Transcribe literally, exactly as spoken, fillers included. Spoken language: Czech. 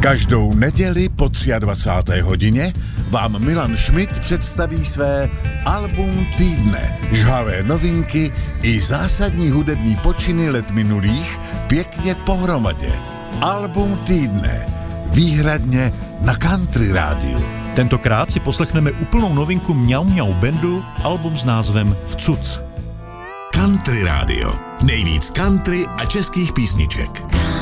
Každou neděli po dvacáté třetí hodině vám Milan Schmidt představí své album týdne, žhavé novinky i zásadní hudební počiny let minulých pěkně pohromadě. Album týdne, výhradně na Country rádiu. Tentokrát si poslechneme úplnou novinku Mňau Mňau Bandu, album s názvem Vcuc. Country rádio, nejvíc country a českých písniček.